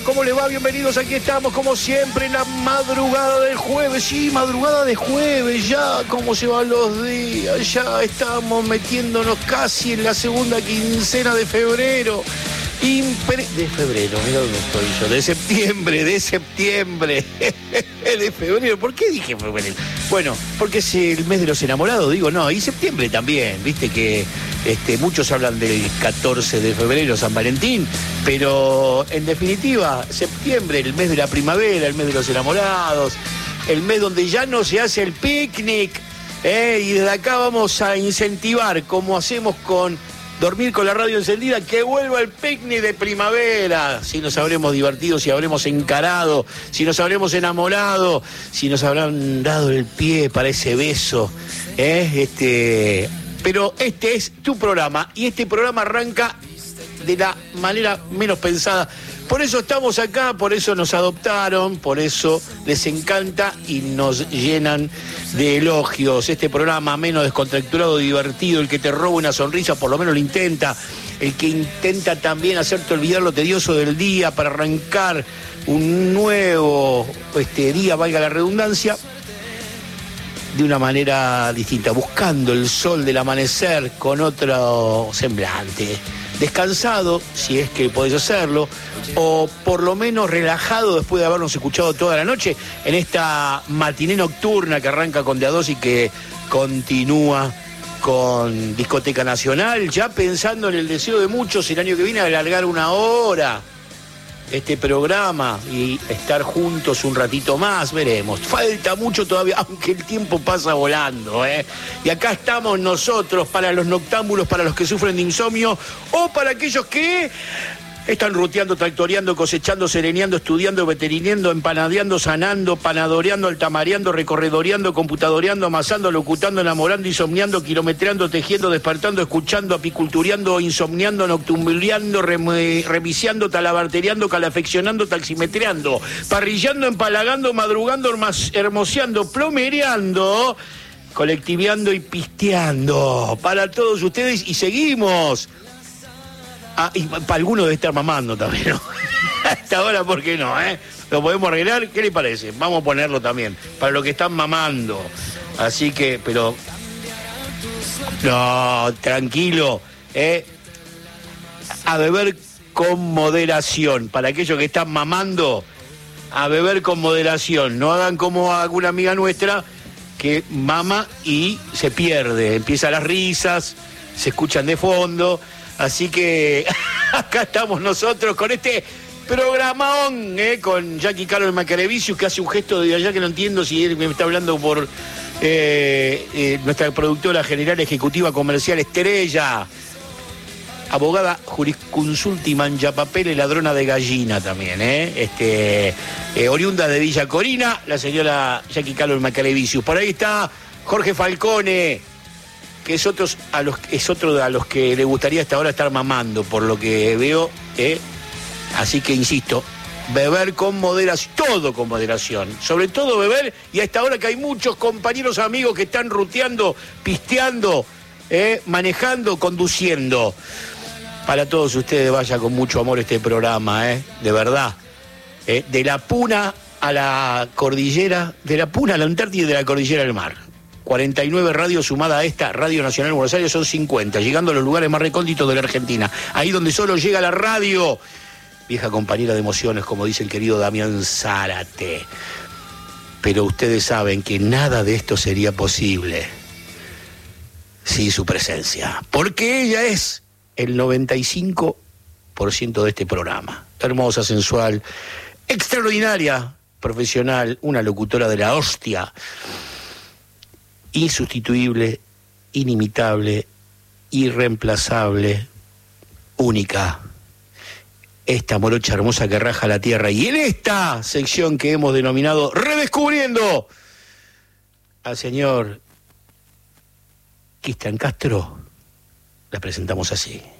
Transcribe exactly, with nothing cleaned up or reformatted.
¿Cómo les va? Bienvenidos, aquí estamos como siempre en la madrugada del jueves. Sí, madrugada de jueves, ya cómo se van los días, ya estamos metiéndonos casi en la segunda quincena de febrero. Impre... De febrero, mira dónde estoy yo, de septiembre, de septiembre, de febrero. ¿Por qué dije febrero? Bueno, porque es el mes de los enamorados, digo, no, y septiembre también, viste que este, muchos hablan del catorce de febrero, San Valentín, pero en definitiva, septiembre, el mes de la primavera, el mes de los enamorados, el mes donde ya no se hace el picnic, ¿eh? Y desde acá vamos a incentivar, como hacemos con dormir con la radio encendida, que vuelva el picnic de primavera. Si nos habremos divertido, si habremos encarado, si nos habremos enamorado, si nos habrán dado el pie para ese beso, ¿eh? Este, pero este es tu programa y este programa arranca de la manera menos pensada. Por eso estamos acá, por eso nos adoptaron, por eso les encanta y nos llenan de elogios. Este programa menos descontracturado, divertido, el que te roba una sonrisa, por lo menos lo intenta. El que intenta también hacerte olvidar lo tedioso del día para arrancar un nuevo este, día, valga la redundancia, de una manera distinta, buscando el sol del amanecer con otro semblante. Descansado, si es que podés hacerlo, o por lo menos relajado después de habernos escuchado toda la noche en esta matiné nocturna que arranca con De a dos y que continúa con Discoteca Nacional, ya pensando en el deseo de muchos el año que viene alargar una hora este programa y estar juntos un ratito más, veremos. Falta mucho todavía, aunque el tiempo pasa volando, ¿eh? Y acá estamos nosotros para los noctámbulos, para los que sufren de insomnio o para aquellos que están ruteando, tractoreando, cosechando, sereneando, estudiando, veterineando, empanadeando, sanando, panadoreando, altamareando, recorredoreando, computadoreando, amasando, locutando, enamorando, insomniando, kilometreando, tejiendo, despertando, escuchando, apicultureando, insomniando, noctumbuleando, rem- remiciando, talabarteriando, calafeccionando, taximetreando, parrillando, empalagando, madrugando, hermas- hermoseando, plomereando, colectiveando y pisteando. Para todos ustedes y seguimos. Ah, y para algunos debe estar mamando también, ¿no? Hasta ahora, ¿por qué no, eh? Lo podemos arreglar, ¿qué le parece? Vamos a ponerlo también, para los que están mamando. Así que, pero... No, tranquilo, ¿eh? A beber con moderación. Para aquellos que están mamando, a beber con moderación. No hagan como alguna amiga nuestra que mama y se pierde. Empiezan las risas, se escuchan de fondo... Así que acá estamos nosotros con este programón, ¿eh? Con Jackie Carol Macarevicius, que hace un gesto de allá que no entiendo si él me está hablando por eh, eh, nuestra productora general ejecutiva comercial Estrella, abogada jurisconsulta y manchapapel y ladrona de gallina también, ¿eh? Este, eh, oriunda de Villa Corina, la señora Jackie Carol Macarevicius. Por ahí está Jorge Falcone, que es, otros a los, es otro a los que le gustaría hasta ahora estar mamando, por lo que veo, ¿eh? Así que insisto, beber con moderación, todo con moderación, sobre todo beber, y a esta hora que hay muchos compañeros amigos que están ruteando, pisteando, ¿eh? Manejando, conduciendo. Para todos ustedes vaya con mucho amor este programa, ¿eh? De verdad, ¿eh? De la Puna a la cordillera, de la Puna a la Antártida y de la cordillera al mar. cuarenta y nueve radios sumada a esta Radio Nacional Buenos Aires son cincuenta, llegando a los lugares más recónditos de la Argentina. Ahí donde solo llega la radio. Vieja compañera de emociones, como dice el querido Damián Zárate. Pero ustedes saben que nada de esto sería posible sin su presencia. Porque ella es el noventa y cinco por ciento de este programa. Hermosa, sensual, extraordinaria, profesional, una locutora de la hostia. Insustituible, inimitable, irreemplazable, única. Esta morocha hermosa que raja la tierra. Y en esta sección que hemos denominado Redescubriendo al señor Cristian Castro, la presentamos así.